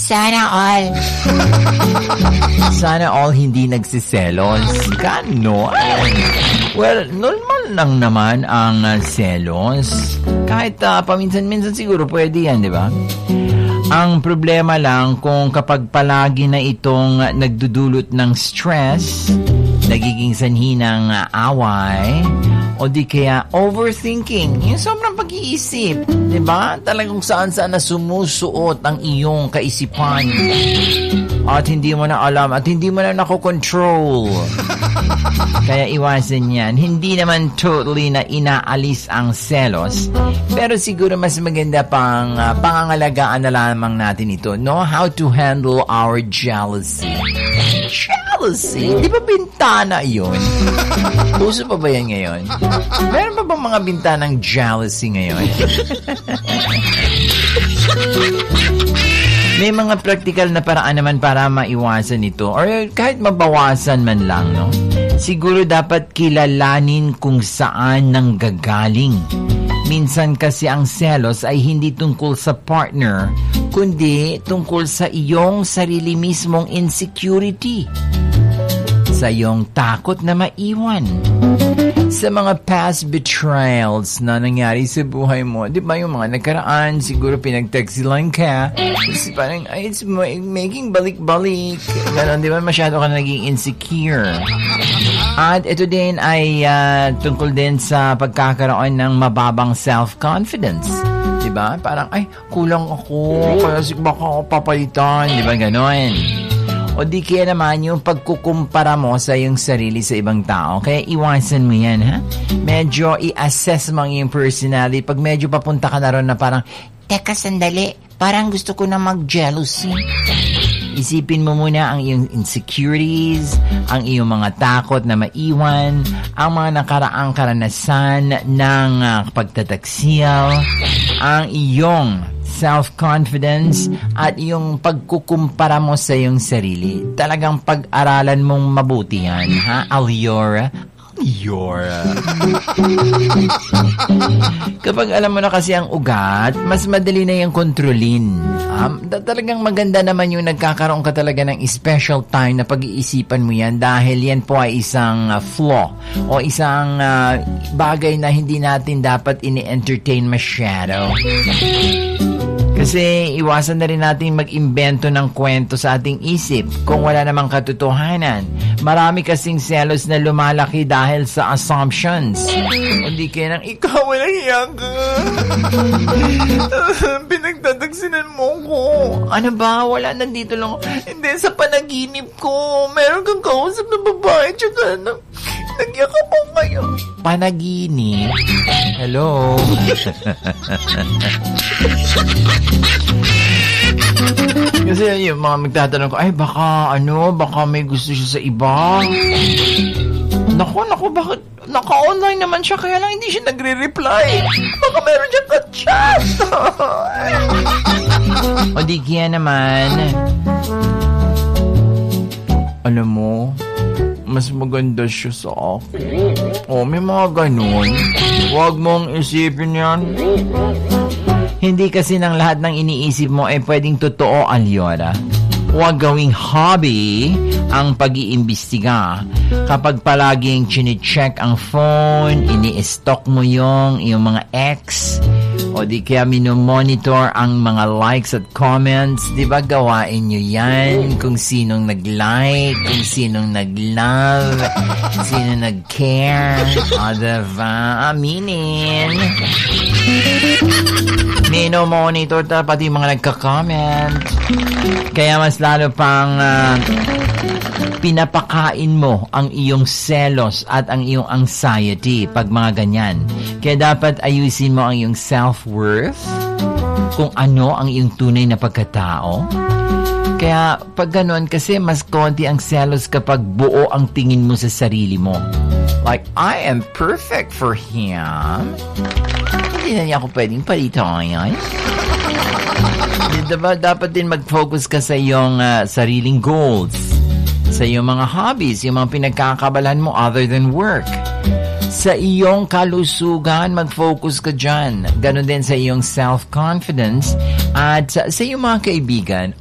Sana all. Sana all hindi nagsiselos. Ganon. Well, normal lang naman ang selos. Kahit paminsan-minsan siguro pwede yan, di ba? Ang problema lang kung kapag palagi na itong nagdudulot ng stress, nagiging sanhi ng away, o di kaya overthinking, yung sobrang pag-iisip, di ba? Talagang saan-saan na sumusuot ang iyong kaisipan at hindi mo na alam at hindi mo na nakokontrol. Kaya iwasan yan. Hindi naman totally na inaalis ang selos, pero siguro mas maganda pang pangangalagaan na lamang natin ito. Know how to handle our jealousy. Jealousy? Di ba bintana yun? Puso pa ba yan ngayon? Meron pa bang mga bintanang jealousy ngayon? May mga practical na paraan naman para maiwasan ito or kahit mabawasan man lang, no? Siguro dapat kilalanin kung saan nanggagaling. Minsan kasi ang selos ay hindi tungkol sa partner, kundi tungkol sa iyong sarili mismong insecurity. Sa iyong takot na maiwan. Sa mga past betrayals na nangyari sa buhay mo. Di ba yung mga nakaraan, siguro pinag-text lang ka. Kasi parang, it's making balik-balik. Ganon, di ba masyado ka naging insecure. At ito din ay tungkol din sa pagkakaroon ng mababang self-confidence. Di ba? Parang, kulang ako. Kaya baka ako papalitan. Di ba ganon? O di kaya naman yung pagkukumpara mo sa iyong sarili sa ibang tao. Kaya iwasan mo yan, ha? Medyo i-assess mo ang iyong personality. Pag medyo papunta ka na ron na parang, teka sandali, parang gusto ko na mag-jealousy. Isipin mo muna ang iyong insecurities, ang iyong mga takot na maiwan, ang mga nakaraang karanasan ng pagtataksil, ang iyong self-confidence at yung pagkukumpara mo sa iyong sarili. Talagang pag-aralan mong mabuti yan, ha, Aliora? Kapag alam mo na kasi ang ugat, mas madali na yung kontrolin. Talagang maganda naman yung nagkakaroon ka talaga ng special time na pag-iisipan mo yan dahil yan po ay isang flaw o isang bagay na hindi natin dapat ini-entertain masyado. Kasi iwasan na rin natin mag-imbento ng kwento sa ating isip kung wala namang katotohanan. Marami kasing selos na lumalaki dahil sa assumptions. Hindi kaya nang ikaw walang hiya ka. Pinagtataksinan mo ko. Ano ba? Wala, nandito lang. Hindi, sa panaginip ko. Meron kang kausap na babae tsaka nagyakap mo kayo. Panaginip? Hello? Kasi yung mga magtatanong ko, baka may gusto siya sa iba. Naku, bakit? Naka-online naman siya, kaya lang hindi siya nagre-reply. Baka meron siya ka-chat. O di kaya naman, alam mo, mas maganda siya sa akin. May mga ganun. Huwag mong isipin yan. Hindi kasi ng lahat ng iniisip mo ay pwedeng totoo, Aliora. Huwag gawing hobby ang pag-iimbestiga. Kapag palaging chine-check ang phone, ini-stalk mo yung mga ex, o di kaya minomonitor ang mga likes at comments, di ba gawain nyo yan? Kung sinong nag-like, kung sinong nag-love, sinong nag-care, o diba? Aminin. Minomonitor pati yung mga nagka-comment. Kaya mas lalo pang pinapakain mo ang iyong selos at ang iyong anxiety pag mga ganyan. Kaya dapat ayusin mo ang iyong self-worth, kung ano ang iyong tunay na pagkatao. Kaya pag ganun, kasi mas konti ang selos kapag buo ang tingin mo sa sarili mo. Like, I am perfect for him. Hindi na niya ako pwedeng palitan. Diba, dapat din mag-focus ka sa iyong sariling goals, sa iyong mga hobbies, yung mga pinagkakabalan mo other than work. Sa iyong kalusugan, mag-focus ka dyan. Ganon din sa iyong self-confidence at sa iyong mga kaibigan.